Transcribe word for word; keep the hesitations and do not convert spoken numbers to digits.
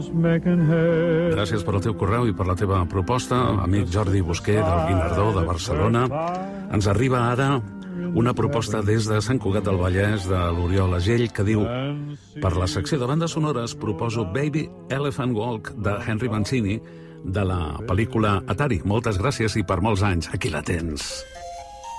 Gràcies per el teu correu i per la teva proposta, amic Jordi Busquer, del Guinardó, de Barcelona. Ens arriba ara una proposta des de Sant Cugat del Vallès, de l'Oriol Agell, que diu: per la secció de bandes sonores proposo Baby Elephant Walk, de Henry Mancini, de la pel·lícula Atari. Moltes gràcies i per molts anys. Aquí la tens.